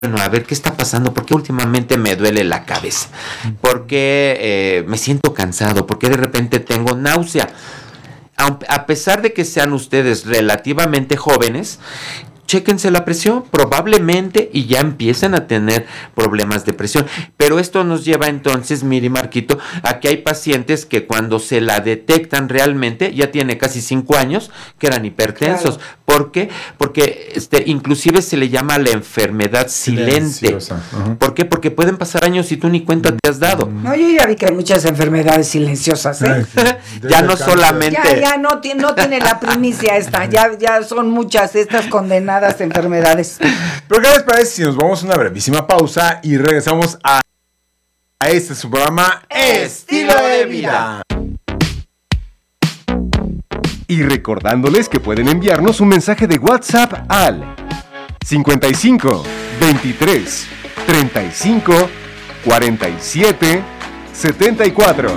bueno, a ver, ¿qué está pasando? ¿Por qué últimamente me duele la cabeza? ¿Por qué me siento cansado? ¿Por qué de repente tengo náusea? A pesar de que sean ustedes relativamente jóvenes, chéquense la presión, probablemente, y ya empiezan a tener problemas de presión. Pero esto nos lleva entonces, Miri, Marquito, a que hay pacientes que cuando se la detectan realmente, ya tiene casi 5 años, que eran hipertensos. Claro. ¿Por qué? Porque inclusive se le llama la enfermedad silente. Uh-huh. ¿Por qué? Porque pueden pasar años y tú ni cuenta te has dado. No, yo ya vi que hay muchas enfermedades silenciosas, ¿eh? Ya no solamente... Ya no tiene la primicia esta, ya son muchas estas condenadas enfermedades. Pero ¿qué les parece si nos vamos a una brevísima pausa y regresamos a este su programa Estilo de Vida? Y recordándoles que pueden enviarnos un mensaje de WhatsApp al 55 23 35 47 74.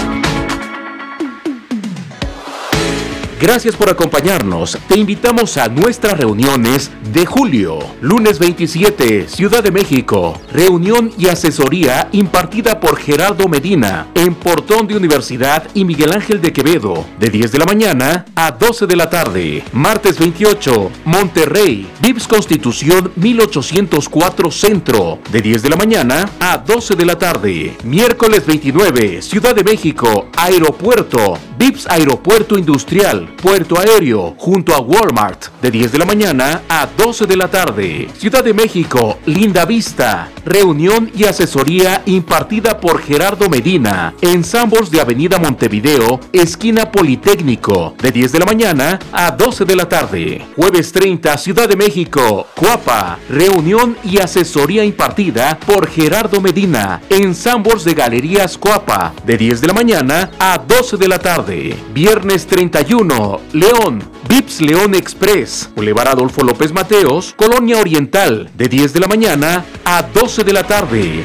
Gracias por acompañarnos. Te invitamos a nuestras reuniones de julio. Lunes 27, Ciudad de México. Reunión y asesoría impartida por Gerardo Medina en Portón de Universidad y Miguel Ángel de Quevedo, de 10 de la mañana a 12 de la tarde. Martes 28, Monterrey, Vips Constitución 1804 Centro, de 10 de la mañana a 12 de la tarde. Miércoles 29, Ciudad de México, Aeropuerto, Vips Aeropuerto Industrial, Puerto Aéreo, junto a Walmart, de 10 de la mañana a 12 de la tarde. Ciudad de México, Linda Vista, reunión y asesoría impartida por Gerardo Medina, en Sanborns de Avenida Montevideo, esquina Politécnico, de 10 de la mañana a 12 de la tarde. Jueves 30, Ciudad de México, Coapa, reunión y asesoría impartida por Gerardo Medina, en Sanborns de Galerías Coapa, de 10 de la mañana a 12 de la tarde. Viernes 31, León, Vips León Express, Boulevard Adolfo López Mateos, Colonia Oriental, de 10 de la mañana a 12 de la tarde.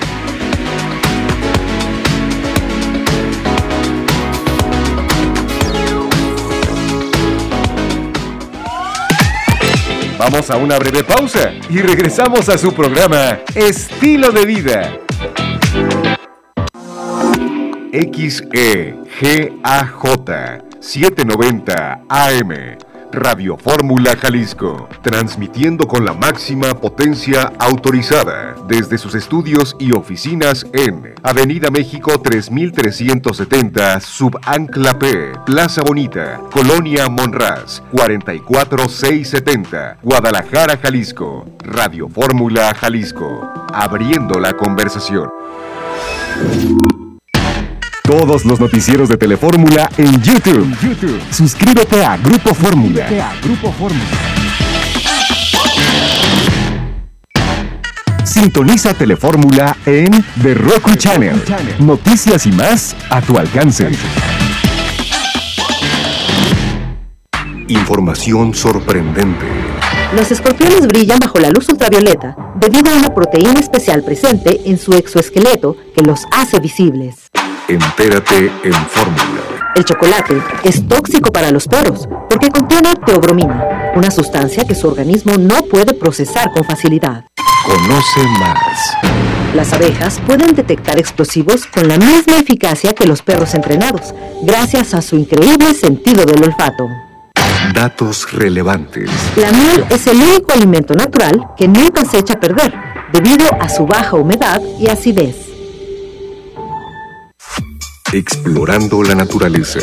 Vamos a una breve pausa y regresamos a su programa Estilo de Vida. XEGAJ 790 AM, Radio Fórmula Jalisco, transmitiendo con la máxima potencia autorizada desde sus estudios y oficinas en Avenida México 3370, Subancla P, Plaza Bonita, Colonia Monraz, 44670, Guadalajara, Jalisco. Radio Fórmula Jalisco, abriendo la conversación. Todos los noticieros de Telefórmula en YouTube. Suscríbete a Grupo Fórmula. Sintoniza Telefórmula en The Roku Channel. Noticias y más a tu alcance. Información sorprendente. Los escorpiones brillan bajo la luz ultravioleta debido a una proteína especial presente en su exoesqueleto que los hace visibles. Entérate en Fórmula. El chocolate es tóxico para los perros porque contiene teobromina, una sustancia que su organismo no puede procesar con facilidad. Conoce más. Las abejas pueden detectar explosivos con la misma eficacia que los perros entrenados, gracias a su increíble sentido del olfato. Datos relevantes. La miel es el único alimento natural que nunca se echa a perder, debido a su baja humedad y acidez. Explorando la naturaleza.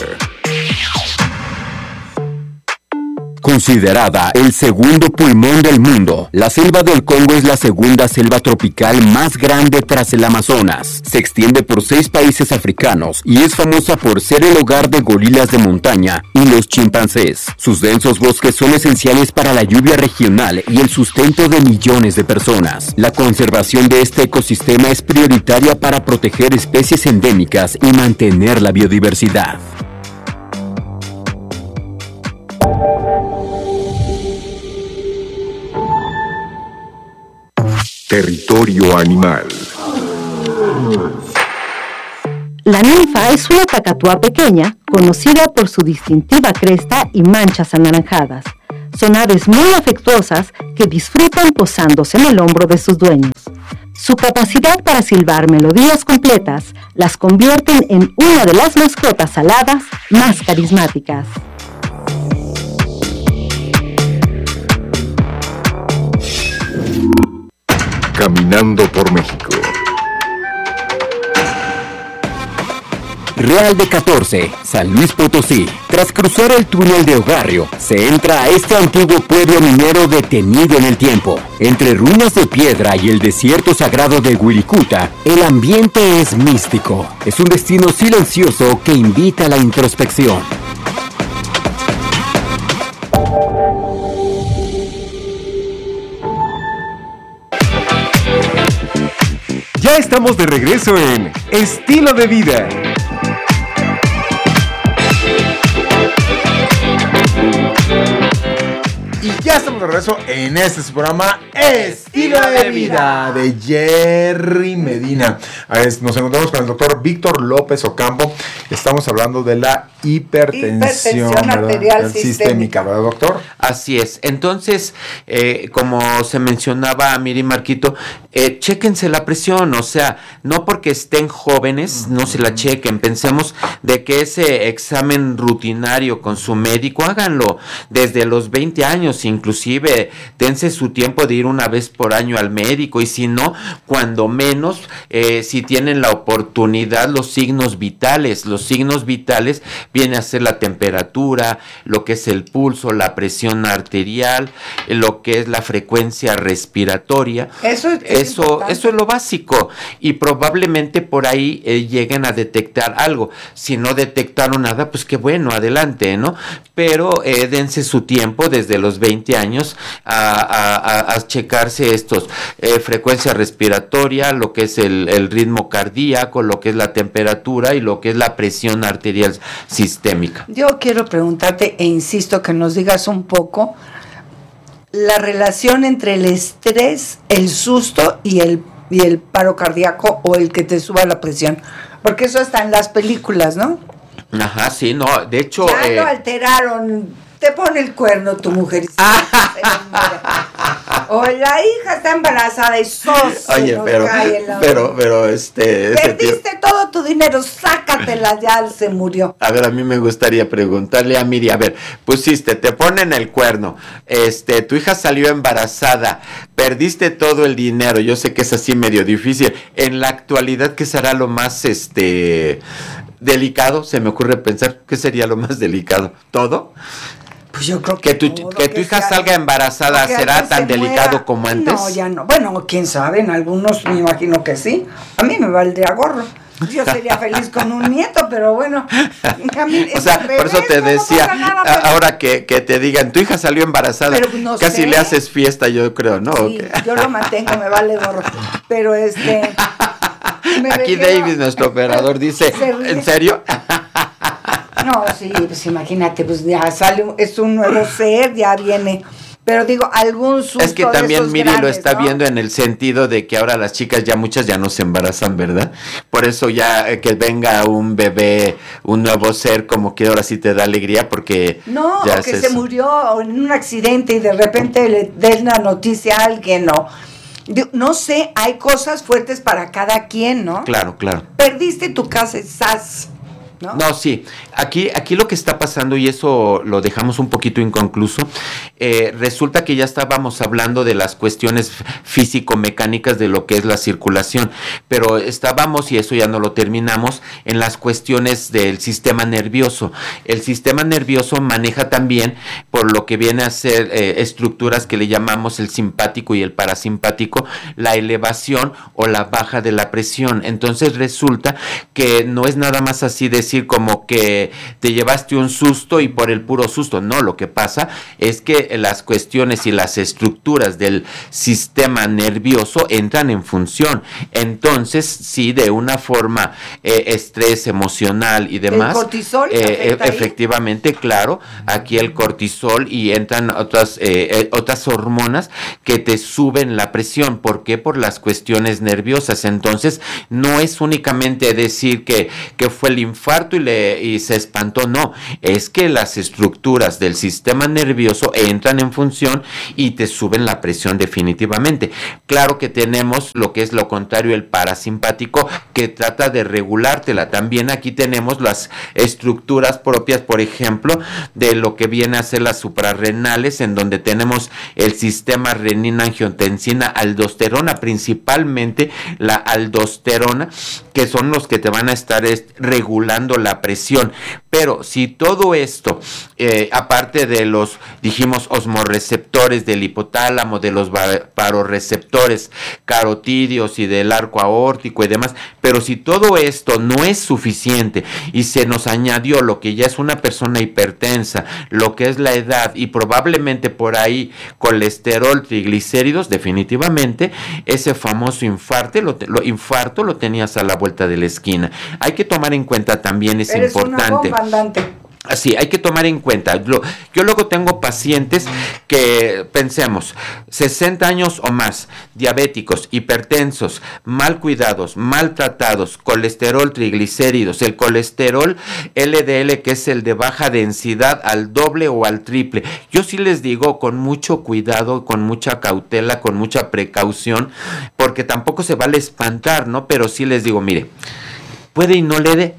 Considerada el segundo pulmón del mundo, la selva del Congo es la segunda selva tropical más grande tras el Amazonas. Se extiende por 6 países africanos y es famosa por ser el hogar de gorilas de montaña y los chimpancés. Sus densos bosques son esenciales para la lluvia regional y el sustento de millones de personas. La conservación de este ecosistema es prioritaria para proteger especies endémicas y mantener la biodiversidad. Territorio animal. La ninfa es una cacatúa pequeña, conocida por su distintiva cresta y manchas anaranjadas. Son aves muy afectuosas que disfrutan posándose en el hombro de sus dueños. Su capacidad para silbar melodías completas las convierten en una de las mascotas aladas más carismáticas. Caminando por México. Real de 14, San Luis Potosí. Tras cruzar el túnel de Ogarrio, se entra a este antiguo pueblo minero detenido en el tiempo. Entre ruinas de piedra y el desierto sagrado de Wirikuta, el ambiente es místico. Es un destino silencioso que invita a la introspección. Ya estamos de regreso en Estilo de Vida. Y ya estamos de regreso en este su programa Estilo de Vida de Jerry Medina. Nos encontramos con el doctor Víctor López Ocampo. Estamos hablando de la hipertensión arterial sistémica, ¿verdad, doctor? Así es. Entonces, como se mencionaba Miri Marquito, chéquense la presión, o sea, no porque estén jóvenes, no se la chequen. Pensemos de que ese examen rutinario con su médico, háganlo desde los 20 años, inclusive dense su tiempo de ir una vez por año al médico, y si no, cuando menos, si tienen la oportunidad, los signos vitales viene a ser la temperatura, lo que es el pulso, la presión arterial, lo que es la frecuencia respiratoria. Eso es lo básico, y probablemente por ahí lleguen a detectar algo. Si no detectaron nada, pues qué bueno, adelante, ¿no? Pero dense su tiempo desde los 20 años a checarse estos, frecuencia respiratoria, lo que es el ritmo cardíaco, lo que es la temperatura y lo que es la presión arterial sistémica. Yo quiero preguntarte, e insisto que nos digas un poco la relación entre el estrés, el susto y el paro cardíaco, o el que te suba la presión, porque eso está en las películas, ¿no? Ajá, sí, no, de hecho... Ya lo alteraron, te pone el cuerno tu mujer. O la hija está embarazada y Oye, pero perdiste todo tu dinero, sácatela, ya se murió. A ver, a mí me gustaría preguntarle a Miri, a ver, te ponen el cuerno, tu hija salió embarazada, perdiste todo el dinero, yo sé que es así medio difícil. En la actualidad, ¿qué será lo más delicado? Se me ocurre pensar, ¿qué sería lo más delicado? ¿Todo? Pues yo creo que tu hija salga embarazada, ¿será tan delicado como antes? No, ya no. Bueno, quién sabe, en algunos me imagino que sí. A mí me valdría gorro. Yo sería feliz con un nieto, pero bueno. A mí, o sea, por eso te decía, ahora que te digan, tu hija salió embarazada, pero no casi sé. Le haces fiesta, yo creo, ¿no? Sí, yo lo mantengo, me vale gorro. Pero Aquí David, nuestro operador, dice, ¿en serio? No, sí, pues imagínate, pues ya sale, es un nuevo ser, ya viene. Pero digo, algún susto. Es que también Miri grandes, lo está, ¿no?, viendo en el sentido de que ahora las chicas muchas ya no se embarazan, ¿verdad? Por eso ya que venga un bebé, un nuevo ser, como que ahora sí te da alegría, porque... No, ya que se murió en un accidente y de repente le den la noticia a alguien, ¿no? No sé, hay cosas fuertes para cada quien, ¿no? Claro. Perdiste tu casa, ¡zas! No, sí. Aquí lo que está pasando, y eso lo dejamos un poquito inconcluso, resulta que ya estábamos hablando de las cuestiones físico-mecánicas de lo que es la circulación, pero estábamos, y eso ya no lo terminamos, en las cuestiones del sistema nervioso. El sistema nervioso maneja también, por lo que viene a ser estructuras que le llamamos el simpático y el parasimpático, la elevación o la baja de la presión. Entonces resulta que no es nada más así decir como que te llevaste un susto y por el puro susto. No, lo que pasa es que las cuestiones y las estructuras del sistema nervioso entran en función. Entonces, sí, de una forma estrés emocional y demás. ¿El cortisol? Efectivamente, claro. Aquí el cortisol, y entran otras hormonas que te suben la presión. ¿Por qué? Por las cuestiones nerviosas. Entonces, no es únicamente decir que fue el infarto infarto y se espantó. No, es que las estructuras del sistema nervioso entran en función y te suben la presión definitivamente. Claro que tenemos lo que es lo contrario, el parasimpático, que trata de regulártela. También aquí tenemos las estructuras propias, por ejemplo, de lo que viene a ser las suprarrenales, en donde tenemos el sistema renina, angiotensina, aldosterona, principalmente la aldosterona, que son los que te van a estar regulando la presión. Pero si todo esto, aparte de los, dijimos, osmorreceptores del hipotálamo, de los baroreceptores carotídeos y del arco aórtico y demás, pero si todo esto no es suficiente y se nos añadió lo que ya es una persona hipertensa, lo que es la edad y probablemente por ahí colesterol, triglicéridos, definitivamente ese famoso infarto lo tenías a la vuelta de la esquina. Hay que tomar en cuenta también, es Eres importante. Una bomba andante. Así, hay que tomar en cuenta. Yo luego tengo pacientes que, pensemos, 60 años o más, diabéticos, hipertensos, mal cuidados, maltratados, colesterol, triglicéridos, el colesterol LDL, que es el de baja densidad, al doble o al triple. Yo sí les digo con mucho cuidado, con mucha cautela, con mucha precaución, porque tampoco se vale espantar, ¿no? Pero sí les digo, mire, puede y no le dé.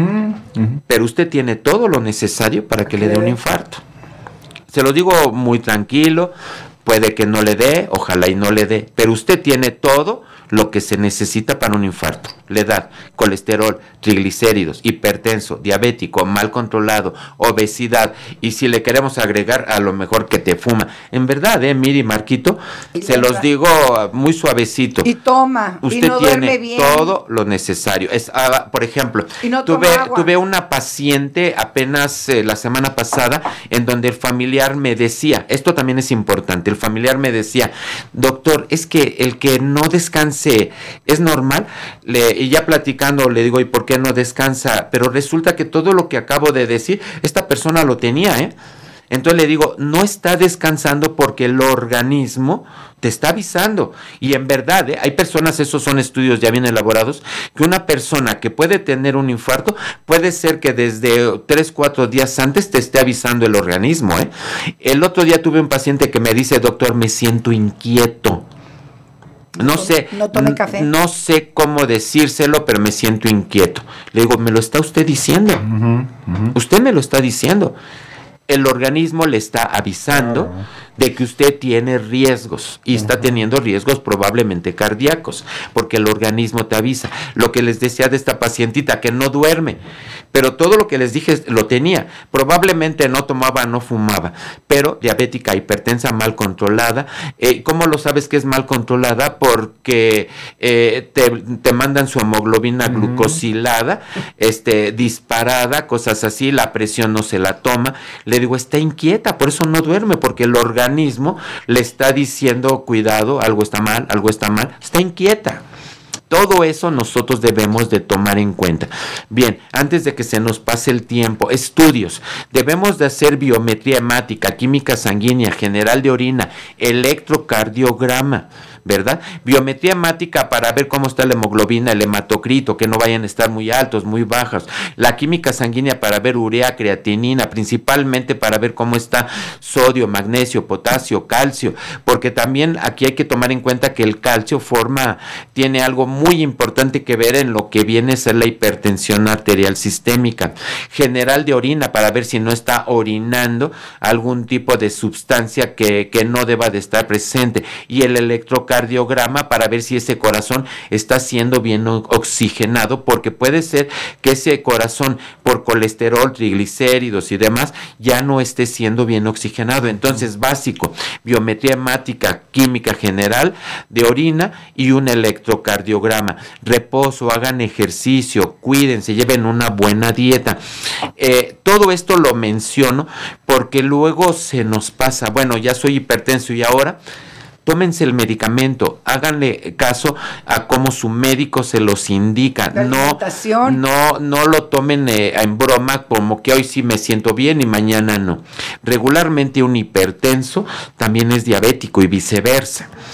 Pero usted tiene todo lo necesario para que le dé un infarto. Se lo digo muy tranquilo, puede que no le dé, ojalá y no le dé, pero usted tiene todo lo que se necesita para un infarto. La edad, colesterol, triglicéridos, hipertenso, diabético, mal controlado, obesidad, y si le queremos agregar, a lo mejor que te fuma. En verdad, Miri, Marquito, se los digo muy suavecito. Y toma, usted y no tiene duerme bien. todo lo necesario. Por ejemplo, Y no toma agua. tuve una paciente apenas la semana pasada en donde el familiar me decía, esto también es importante, el familiar me decía, doctor, es que el que no descanse es normal. Y ya platicando le digo, ¿y por qué no descansa? Pero resulta que todo lo que acabo de decir, esta persona lo tenía, Entonces le digo, no está descansando porque el organismo te está avisando. Y en verdad, hay personas, esos son estudios ya bien elaborados, que una persona que puede tener un infarto, puede ser que desde 3-4 días antes te esté avisando el organismo, El otro día tuve un paciente que me dice, doctor, me siento inquieto. No sé, no tome café. No sé cómo decírselo, pero me siento inquieto. Le digo, ¿me lo está usted diciendo? Usted me lo está diciendo. El organismo le está avisando de que usted tiene riesgos y está teniendo riesgos probablemente cardíacos, porque el organismo te avisa. Lo que les decía de esta pacientita, que no duerme, pero todo lo que les dije lo tenía. Probablemente no tomaba, no fumaba, pero diabética, hipertensa, mal controlada. ¿Cómo lo sabes que es mal controlada? Porque te mandan su hemoglobina glucosilada, disparada, cosas así, la presión no se la toma. Le digo, está inquieta, por eso no duerme, porque el organismo le está diciendo, cuidado, algo está mal, está inquieta. Todo eso nosotros debemos de tomar en cuenta. Bien, antes de que se nos pase el tiempo, estudios. Debemos de hacer biometría hemática, química sanguínea, general de orina, electrocardiograma, ¿verdad? Biometría hemática para ver cómo está la hemoglobina, el hematocrito, que no vayan a estar muy altos, muy bajos. La química sanguínea para ver urea, creatinina, principalmente para ver cómo está sodio, magnesio, potasio, calcio, porque también aquí hay que tomar en cuenta que el calcio tiene algo muy importante que ver en lo que viene a ser la hipertensión arterial sistémica. General de orina para ver si no está orinando algún tipo de sustancia que no deba de estar presente, y el electrocardiograma para ver si ese corazón está siendo bien oxigenado, porque puede ser que ese corazón, por colesterol, triglicéridos y demás, ya no esté siendo bien oxigenado. Entonces, básico, biometría hemática, química general de orina y un electrocardiograma. Reposo, hagan ejercicio, cuídense, lleven una buena dieta. Todo esto lo menciono porque luego se nos pasa, bueno, ya soy hipertenso y ahora tómense el medicamento, háganle caso a cómo su médico se los indica. No lo tomen en broma, como que hoy sí me siento bien y mañana no. Regularmente un hipertenso también es diabético y viceversa.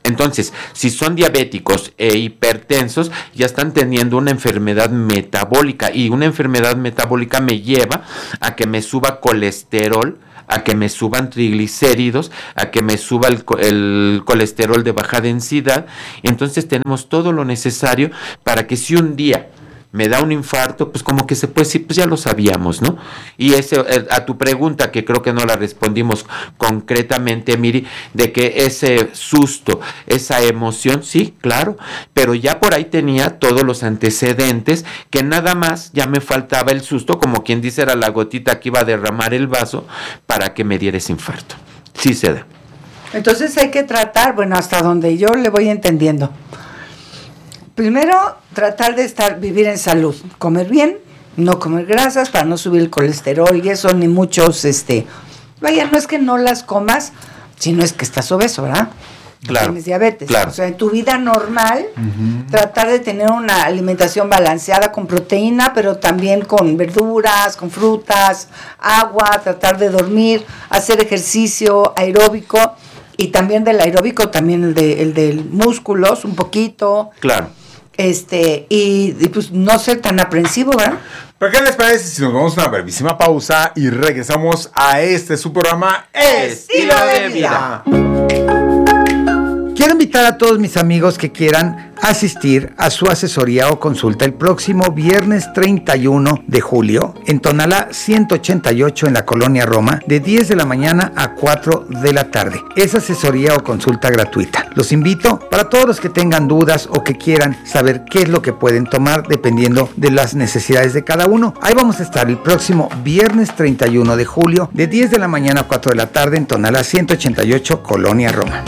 Entonces, si son diabéticos e hipertensos, ya están teniendo una enfermedad metabólica, y una enfermedad metabólica me lleva a que me suba colesterol, a que me suban triglicéridos, a que me suba el colesterol de baja densidad. Entonces tenemos todo lo necesario para que si un día me da un infarto, pues como que se puede decir, pues ya lo sabíamos, ¿no? Y a tu pregunta, que creo que no la respondimos concretamente, Miri, de que ese susto, esa emoción, sí, claro, pero ya por ahí tenía todos los antecedentes, que nada más ya me faltaba el susto, como quien dice, era la gotita que iba a derramar el vaso para que me diera ese infarto. Sí se da. Entonces hay que tratar, bueno, hasta donde yo le voy entendiendo. Primero, tratar de vivir en salud, comer bien, no comer grasas para no subir el colesterol y eso, ni muchos, vaya, no es que no las comas, sino es que estás obeso, ¿verdad? Claro. Tienes diabetes. Claro. O sea, en tu vida normal, tratar de tener una alimentación balanceada con proteína, pero también con verduras, con frutas, agua, tratar de dormir, hacer ejercicio aeróbico, y también del aeróbico, también el del músculos, un poquito. Claro. Y pues no ser tan aprensivo, ¿verdad? ¿Pero qué les parece si nos vamos a una brevísima pausa y regresamos a su programa Estilo de Vida? Quiero invitar a todos mis amigos que quieran asistir a su asesoría o consulta el próximo viernes 31 de julio en Tonalá 188 en la Colonia Roma, de 10 de la mañana a 4 de la tarde. Es asesoría o consulta gratuita. Los invito para todos los que tengan dudas o que quieran saber qué es lo que pueden tomar dependiendo de las necesidades de cada uno. Ahí vamos a estar el próximo viernes 31 de julio de 10 de la mañana a 4 de la tarde en Tonalá 188, Colonia Roma.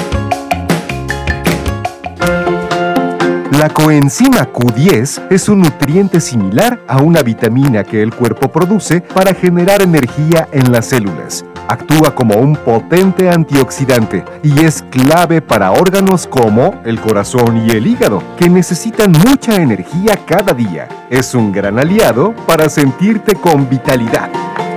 La coenzima Q10 es un nutriente similar a una vitamina que el cuerpo produce para generar energía en las células. Actúa como un potente antioxidante y es clave para órganos como el corazón y el hígado, que necesitan mucha energía cada día. Es un gran aliado para sentirte con vitalidad.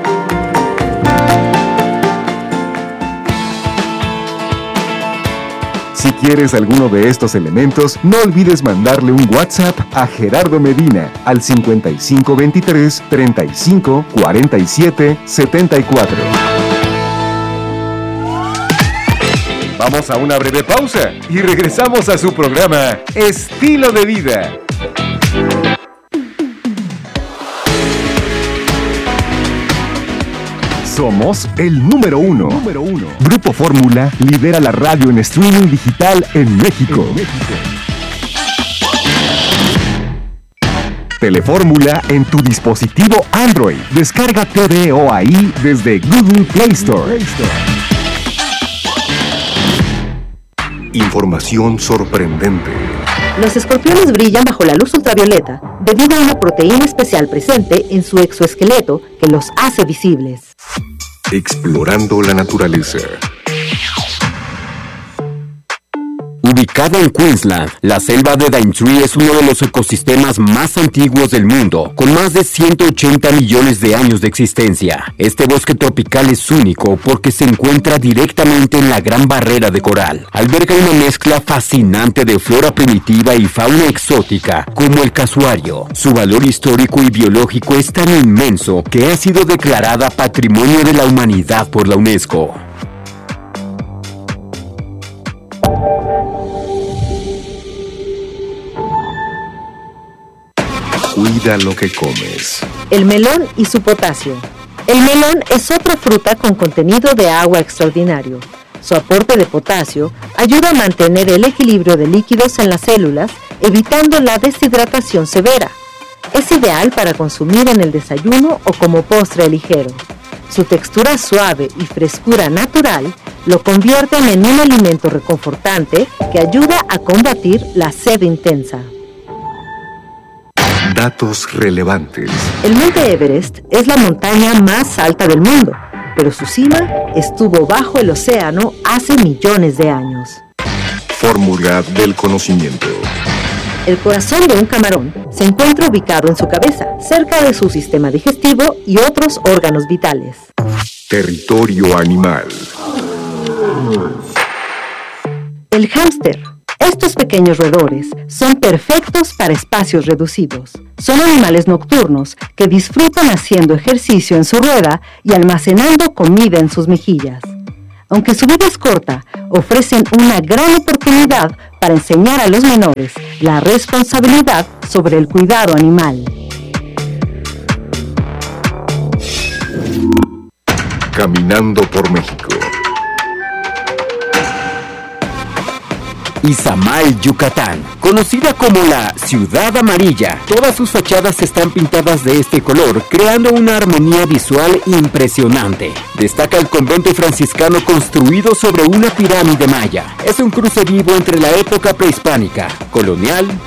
Si quieres alguno de estos elementos, no olvides mandarle un WhatsApp a Gerardo Medina al 5523 35 47 74. Vamos a una breve pausa y regresamos a su programa Estilo de Vida. Somos el número uno. Grupo Fórmula lidera la radio en streaming digital en México. Telefórmula en tu dispositivo Android. Descarga TVO ahí desde Google Play Store. Información sorprendente. Los escorpiones brillan bajo la luz ultravioleta debido a una proteína especial presente en su exoesqueleto que los hace visibles. Explorando la naturaleza. Ubicado en Queensland, la selva de Daintree es uno de los ecosistemas más antiguos del mundo, con más de 180 millones de años de existencia. Este bosque tropical es único porque se encuentra directamente en la Gran Barrera de Coral. Alberga una mezcla fascinante de flora primitiva y fauna exótica, como el casuario. Su valor histórico y biológico es tan inmenso que ha sido declarada Patrimonio de la Humanidad por la UNESCO. Cuida lo que comes. El melón y su potasio. El melón es otra fruta con contenido de agua extraordinario. Su aporte de potasio ayuda a mantener el equilibrio de líquidos en las células, evitando la deshidratación severa. Es ideal para consumir en el desayuno o como postre ligero. Su textura suave y frescura natural lo convierten en un alimento reconfortante que ayuda a combatir la sed intensa. Datos relevantes. El Monte Everest es la montaña más alta del mundo, pero su cima estuvo bajo el océano hace millones de años. Fórmula del conocimiento. El corazón de un camarón se encuentra ubicado en su cabeza, cerca de su sistema digestivo y otros órganos vitales. Territorio animal. El hámster. Estos pequeños roedores son perfectos para espacios reducidos. Son animales nocturnos que disfrutan haciendo ejercicio en su rueda y almacenando comida en sus mejillas. Aunque su vida es corta, ofrecen una gran oportunidad para enseñar a los menores la responsabilidad sobre el cuidado animal. Caminando por México. Izamal, Yucatán, conocida como la Ciudad Amarilla. Todas sus fachadas están pintadas de este color, creando una armonía visual impresionante. Destaca el convento franciscano construido sobre una pirámide maya. Es un cruce vivo entre la época prehispánica, colonial